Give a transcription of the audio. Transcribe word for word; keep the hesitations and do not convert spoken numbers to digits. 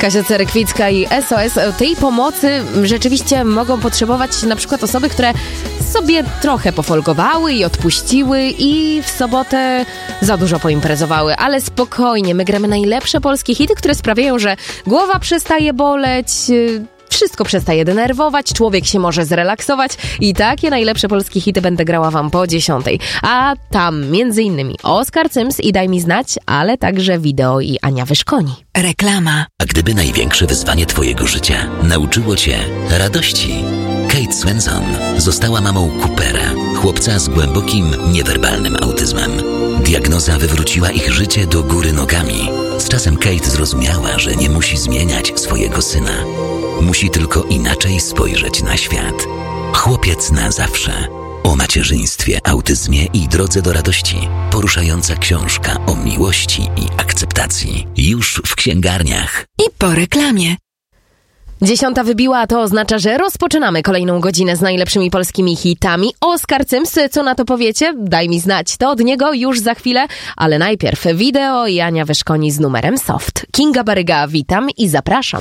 Kasia Cerekwicka i S O S. Tej pomocy rzeczywiście mogą potrzebować na przykład osoby, które sobie trochę pofolgowały i odpuściły i w sobotę za dużo poimprezowały. Ale spokojnie, my gramy najlepsze polskie hity, które sprawiają, że głowa przestaje boleć, wszystko przestaje denerwować, człowiek się może zrelaksować i takie najlepsze polskie hity będę grała wam po dziesiątej. A tam między innymi Oskar Cyms i Daj mi znać, ale także Wideo i Ania Wyszkoni. Reklama. A gdyby największe wyzwanie twojego życia nauczyło cię radości? Kate Swenson została mamą Coopera, chłopca z głębokim, niewerbalnym autyzmem. Diagnoza wywróciła ich życie do góry nogami. Z czasem Kate zrozumiała, że nie musi zmieniać swojego syna. Musi tylko inaczej spojrzeć na świat. Chłopiec na zawsze. O macierzyństwie, autyzmie i drodze do radości. Poruszająca książka o miłości i akceptacji. Już w księgarniach. I po reklamie. Dziesiąta wybiła, a to oznacza, że rozpoczynamy kolejną godzinę z najlepszymi polskimi hitami. Oskar Cyms, co na to powiecie? Daj mi znać. To od niego już za chwilę, ale najpierw Wideo i Ania Wyszkoni z numerem Soft. Kinga Baryga, witam i zapraszam.